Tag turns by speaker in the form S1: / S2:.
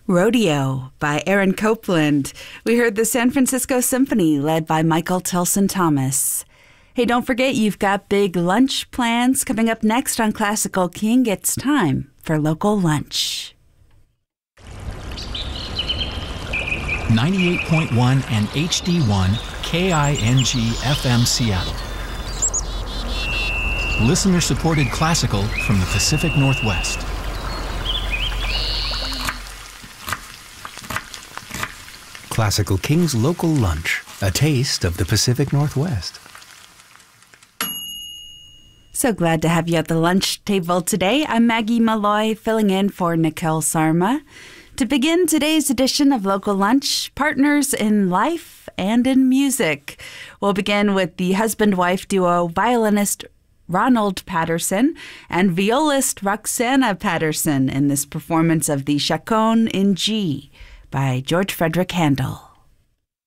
S1: Rodeo by Aaron Copland. We heard the San Francisco Symphony led by Michael Tilson Thomas. Hey, don't forget you've got big lunch plans coming up next on Classical King. It's time for Local Lunch.
S2: 98.1 and HD1 KING FM Seattle. Listener-supported classical from the Pacific Northwest.
S3: Classical King's Local Lunch, a taste of the Pacific Northwest.
S1: So glad to have you at the lunch table today. I'm Maggie Malloy, filling in for Nikhil Sarma. To begin today's edition of Local Lunch, partners in life and in music. We'll begin with the husband-wife duo violinist Ronald Patterson and violist Roxana Patterson in this performance of the Chaconne in G by George Frederick Handel.